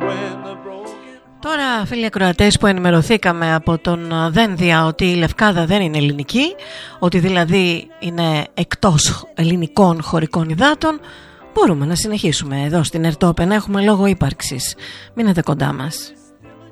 Τώρα, φίλοι ακροατές, που ενημερωθήκαμε από τον Δένδια ότι η Λευκάδα δεν είναι ελληνική, ότι δηλαδή είναι εκτός ελληνικών χωρικών υδάτων, μπορούμε να συνεχίσουμε εδώ στην Ερτόπεν. Έχουμε λόγο ύπαρξης. Μείνετε κοντά μας.